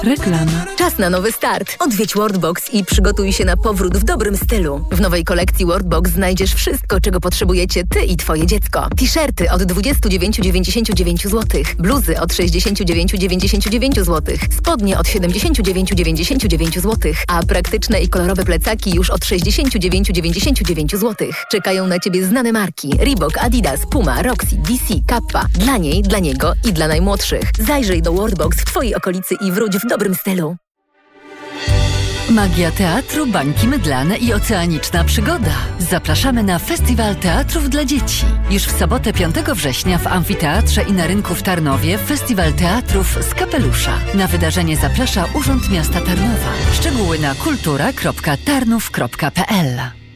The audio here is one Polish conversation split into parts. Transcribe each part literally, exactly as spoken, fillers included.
Reklama. Czas na nowy start. Odwiedź Worldbox i przygotuj się na powrót w dobrym stylu. W nowej kolekcji Worldbox znajdziesz wszystko, czego potrzebujecie ty i twoje dziecko. T-shirty od dwadzieścia dziewięć dziewięćdziesiąt dziewięć złotych, bluzy od sześćdziesiąt dziewięć dziewięćdziesiąt dziewięć złotych, spodnie od siedemdziesiąt dziewięć dziewięćdziesiąt dziewięć złotych, a praktyczne i kolorowe plecaki już od sześćdziesiąt dziewięć dziewięćdziesiąt dziewięć złotych. Czekają na ciebie znane marki: Reebok, Adidas, Puma, Roxy, D C, Kappa. Dla niej, dla niego i dla najmłodszych. Zajrzyj do Worldbox w twojej okolicy i wróć w dobrym stylu. Magia teatru, bańki mydlane i oceaniczna przygoda. Zapraszamy na Festiwal Teatrów dla Dzieci. Już w sobotę piątego września w Amfiteatrze i na rynku w Tarnowie Festiwal Teatrów z Kapelusza. Na wydarzenie zaprasza Urząd Miasta Tarnowa. Szczegóły na kultura kropka tarnów kropka p l.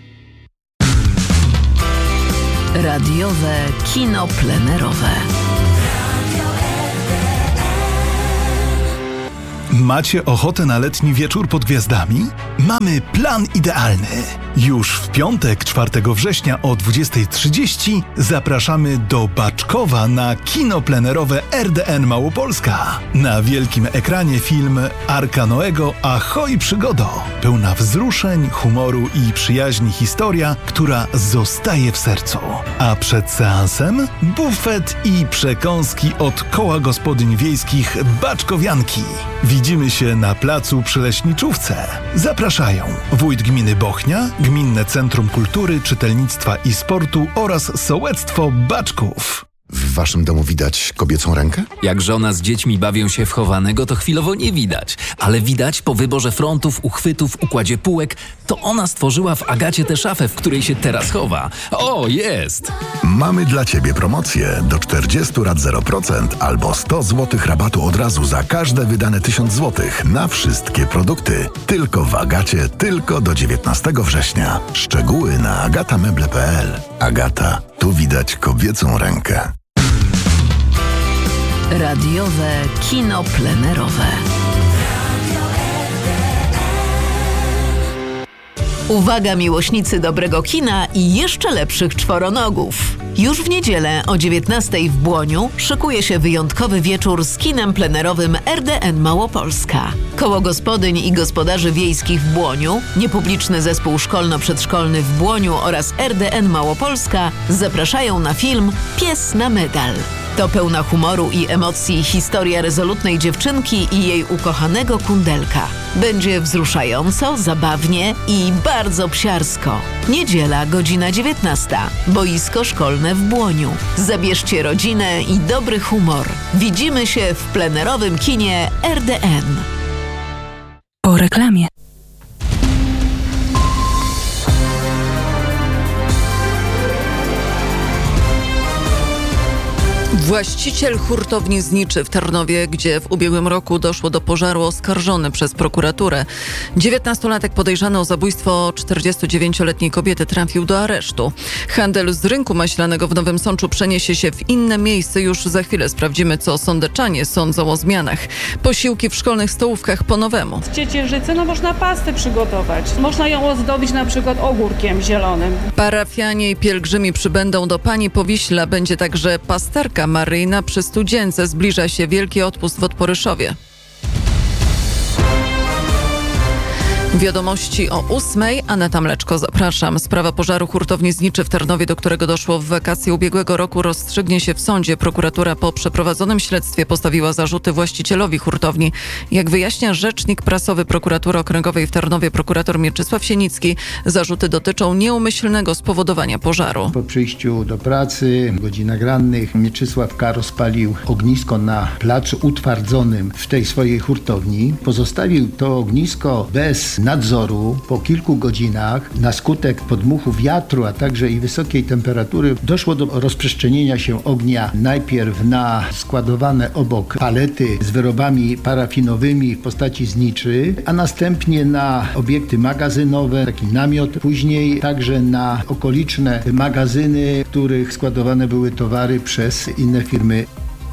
Radiowe kino plenerowe. Macie ochotę na letni wieczór pod gwiazdami? Mamy plan idealny. Już w piątek, czwartego września o dwudziestej trzydzieści zapraszamy do Baczkowa na kino plenerowe R D N Małopolska. Na wielkim ekranie film Arka Noego Ahoj przygodo. Pełna wzruszeń, humoru i przyjaźni historia, która zostaje w sercu. A przed seansem bufet i przekąski od Koła Gospodyń Wiejskich Baczkowianki. Widzimy się na placu przy Leśniczówce. Zapraszają wójt gminy Bochnia, Gminne Centrum Kultury, Czytelnictwa i Sportu oraz Sołectwo Baczków. W waszym domu widać kobiecą rękę? Jak żona z dziećmi bawią się w chowanego, to chwilowo nie widać. Ale widać po wyborze frontów, uchwytów, układzie półek, to ona stworzyła w Agacie tę szafę, w której się teraz chowa. O, jest! Mamy dla ciebie promocję. Do czterdziestu rat zero procent albo sto złotych rabatu od razu za każde wydane tysiąc złotych na wszystkie produkty. Tylko w Agacie, tylko do dziewiętnastego września. Szczegóły na agatameble kropka p l. Agata, tu widać kobiecą rękę. Radiowe kino plenerowe. Uwaga, miłośnicy dobrego kina i jeszcze lepszych czworonogów. Już w niedzielę o dziewiętnastej w Błoniu szykuje się wyjątkowy wieczór z kinem plenerowym R D N Małopolska. Koło Gospodyń i Gospodarzy Wiejskich w Błoniu, Niepubliczny Zespół Szkolno-Przedszkolny w Błoniu oraz R D N Małopolska zapraszają na film Pies na medal. To pełna humoru i emocji historia rezolutnej dziewczynki i jej ukochanego kundelka. Będzie wzruszająco, zabawnie i bardzo psiarsko. Niedziela, godzina dziewiętnasta. Boisko szkolne w Błoniu. Zabierzcie rodzinę i dobry humor. Widzimy się w plenerowym kinie R D N. Po reklamie. Właściciel hurtowni Zniczy w Tarnowie, gdzie w ubiegłym roku doszło do pożaru, oskarżony przez prokuraturę. dziewiętnastolatek podejrzany o zabójstwo czterdziestodziewięcioletniej kobiety trafił do aresztu. Handel z rynku maślanego w Nowym Sączu przeniesie się w inne miejsce. Już za chwilę sprawdzimy, co sądeczanie sądzą o zmianach. Posiłki w szkolnych stołówkach po nowemu. Z ciecierzycy no można pastę przygotować. Można ją ozdobić na przykład ogórkiem zielonym. Parafianie i pielgrzymi przybędą do Pani Powiśla. Będzie także pasterka maryjna przy Studzience. Zbliża się Wielki Odpust w Odporyszowie. Wiadomości o ósmej. Aneta Mleczko, zapraszam. Sprawa pożaru hurtowni Zniczy w Tarnowie, do którego doszło w wakacje ubiegłego roku, rozstrzygnie się w sądzie. Prokuratura po przeprowadzonym śledztwie postawiła zarzuty właścicielowi hurtowni. Jak wyjaśnia rzecznik prasowy Prokuratury Okręgowej w Tarnowie, prokurator Mieczysław Sienicki, zarzuty dotyczą nieumyślnego spowodowania pożaru. Po przyjściu do pracy, w godzinach rannych, Mieczysław K. rozpalił ognisko na placu utwardzonym w tej swojej hurtowni. Pozostawił to ognisko bez nadzoru. Po kilku godzinach na skutek podmuchu wiatru, a także i wysokiej temperatury doszło do rozprzestrzenienia się ognia najpierw na składowane obok palety z wyrobami parafinowymi w postaci zniczy, a następnie na obiekty magazynowe, taki namiot, później także na okoliczne magazyny, w których składowane były towary przez inne firmy.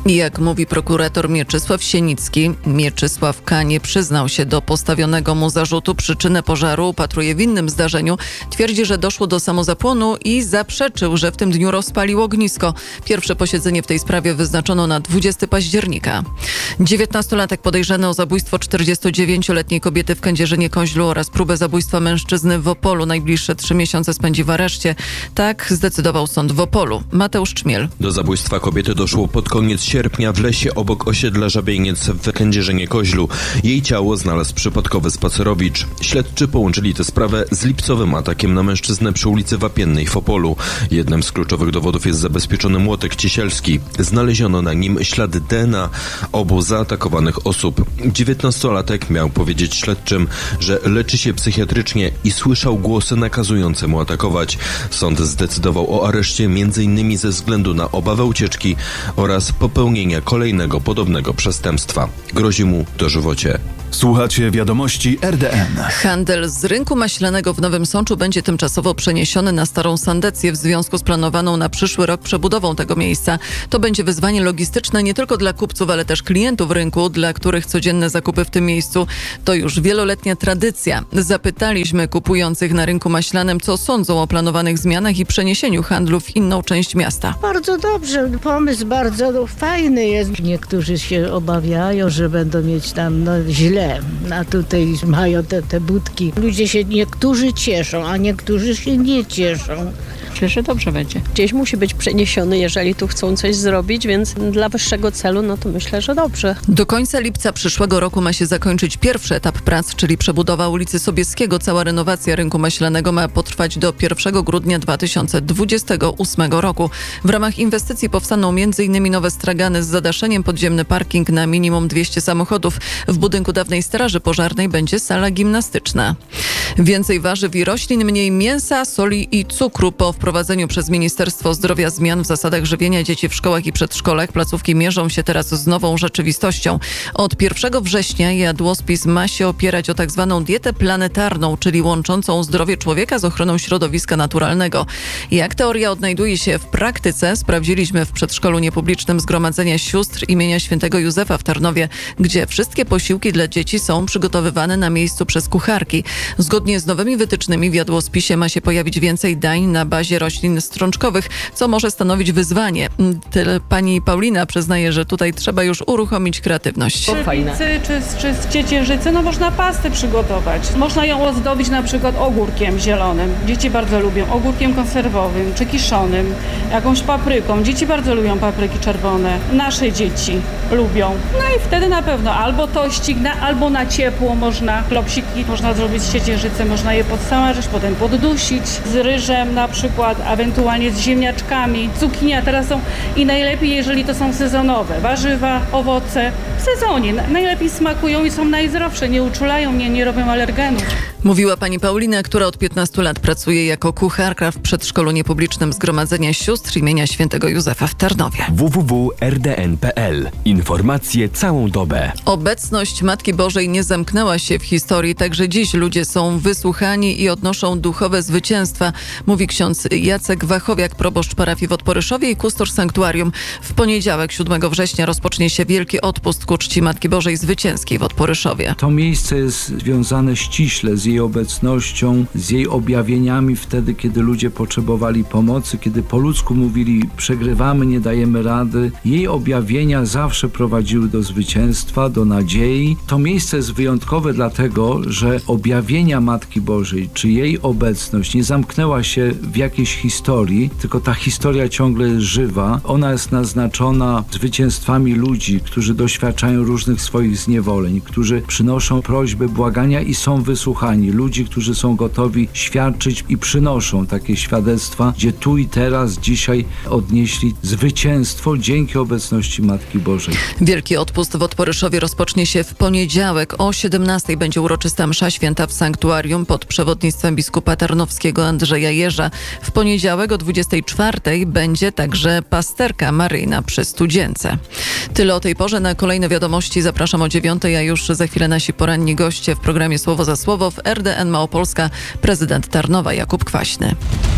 I jak mówi prokurator Mieczysław Sienicki, Mieczysław K. nie przyznał się do postawionego mu zarzutu. Przyczynę pożaru upatruje w innym zdarzeniu. Twierdzi, że doszło do samozapłonu i zaprzeczył, że w tym dniu rozpalił ognisko. Pierwsze posiedzenie w tej sprawie wyznaczono na dwudziestego października. dziewiętnastolatek podejrzany o zabójstwo czterdziestodziewięcioletniej kobiety w Kędzierzynie-Koźlu oraz próbę zabójstwa mężczyzny w Opolu najbliższe trzy miesiące spędzi w areszcie. Tak zdecydował sąd w Opolu. Mateusz Czmiel. Do zabójstwa kobiety doszło pod koniec sierpnia w lesie obok osiedla Żabieniec w Kędzierzynie-Koźlu. Jej ciało znalazł przypadkowy spacerowicz. Śledczy połączyli tę sprawę z lipcowym atakiem na mężczyznę przy ulicy Wapiennej w Opolu. Jednym z kluczowych dowodów jest zabezpieczony młotek ciesielski. Znaleziono na nim ślady D N A obu zaatakowanych osób. dziewiętnastolatek miał powiedzieć śledczym, że leczy się psychiatrycznie i słyszał głosy nakazujące mu atakować. Sąd zdecydował o areszcie m.in. ze względu na obawę ucieczki oraz popełnienia kolejnego podobnego przestępstwa. Grozi mu dożywocie. Słuchacie wiadomości R D N. Handel z rynku maślanego w Nowym Sączu będzie tymczasowo przeniesiony na Starą Sandecję w związku z planowaną na przyszły rok przebudową tego miejsca. To będzie wyzwanie logistyczne nie tylko dla kupców, ale też klientów rynku, dla których codzienne zakupy w tym miejscu to już wieloletnia tradycja. Zapytaliśmy kupujących na rynku maślanym, co sądzą o planowanych zmianach i przeniesieniu handlu w inną część miasta. Bardzo dobrze. Pomysł bardzo fajny jest. Niektórzy się obawiają, że będą mieć tam no, źle. A tutaj mają te, te budki. Ludzie się niektórzy cieszą, a niektórzy się nie cieszą. Myślę, że dobrze będzie. Gdzieś musi być przeniesiony, jeżeli tu chcą coś zrobić, więc dla wyższego celu, no to myślę, że dobrze. Do końca lipca przyszłego roku ma się zakończyć pierwszy etap prac, czyli przebudowa ulicy Sobieskiego. Cała renowacja rynku maślanego ma potrwać do pierwszego grudnia dwa tysiące dwudziestego ósmego roku. W ramach inwestycji powstaną m.in. nowe stragany z zadaszeniem, podziemny parking na minimum dwieście samochodów. W budynku dawnej Straży Pożarnej będzie sala gimnastyczna. Więcej warzyw i roślin, mniej mięsa, soli i cukru. Po wprowadzeniu przez Ministerstwo Zdrowia zmian w zasadach żywienia dzieci w szkołach i przedszkolach placówki mierzą się teraz z nową rzeczywistością. Od pierwszego września jadłospis ma się opierać o tak zwaną dietę planetarną, czyli łączącą zdrowie człowieka z ochroną środowiska naturalnego. Jak teoria odnajduje się w praktyce, sprawdziliśmy w przedszkolu niepublicznym Zgromadzenia Sióstr imienia Świętego Józefa w Tarnowie, gdzie wszystkie posiłki dla dzieci są przygotowywane na miejscu przez kucharki. Zgodnie z nowymi wytycznymi w jadłospisie ma się pojawić więcej dań na bazie roślin strączkowych, co może stanowić wyzwanie. Tyle pani Paulina przyznaje, że tutaj trzeba już uruchomić kreatywność. Z pszewicy czy, czy z ciecierzycy, no można pastę przygotować. Można ją ozdobić na przykład ogórkiem zielonym. Dzieci bardzo lubią. Ogórkiem konserwowym czy kiszonym. Jakąś papryką. Dzieci bardzo lubią papryki czerwone. Nasze dzieci lubią. No i wtedy na pewno albo tościk, na, albo na ciepło można. Klopsiki można zrobić z ciecierzycy. Można je podsmażyć, potem poddusić. Z ryżem na przykład, ewentualnie z ziemniaczkami. Cukinia teraz są i najlepiej, jeżeli to są sezonowe. Warzywa, owoce w sezonie. Najlepiej smakują i są najzdrowsze. Nie uczulają mnie, nie robią alergenów. Mówiła pani Paulina, która od piętnastu lat pracuje jako kucharka w przedszkolu niepublicznym Zgromadzenia Sióstr imienia Świętego Józefa w Tarnowie. w w w kropka r d n kropka p l. Informacje całą dobę. Obecność Matki Bożej nie zamknęła się w historii. Także dziś ludzie są wysłuchani i odnoszą duchowe zwycięstwa, mówi ksiądz Jacek Wachowiak, proboszcz parafii w Odporyszowie i kustosz sanktuarium. W poniedziałek, siódmego września, rozpocznie się Wielki Odpust ku czci Matki Bożej Zwycięskiej w Odporyszowie. To miejsce jest związane ściśle z jej obecnością, z jej objawieniami wtedy, kiedy ludzie potrzebowali pomocy, kiedy po ludzku mówili: przegrywamy, nie dajemy rady. Jej objawienia zawsze prowadziły do zwycięstwa, do nadziei. To miejsce jest wyjątkowe dlatego, że objawienia Matki Bożej, czy jej obecność nie zamknęła się w jakiejś historii, tylko ta historia ciągle jest żywa. Ona jest naznaczona zwycięstwami ludzi, którzy doświadczają różnych swoich zniewoleń, którzy przynoszą prośby, błagania i są wysłuchani. Ludzi, którzy są gotowi świadczyć i przynoszą takie świadectwa, gdzie tu i teraz, dzisiaj odnieśli zwycięstwo dzięki obecności Matki Bożej. Wielki Odpust w Odporyszowie rozpocznie się w poniedziałek. O siedemnastej będzie uroczysta msza święta w sanktuarium pod przewodnictwem biskupa tarnowskiego Andrzeja Jerza. W poniedziałek o dwudziestej czwartej będzie także pasterka maryjna przy Studzience. Tyle o tej porze. Na kolejne wiadomości zapraszam o dziewiątej, a już za chwilę nasi poranni goście w programie Słowo za Słowo. W R D N Małopolska prezydent Tarnowa Jakub Kwaśny.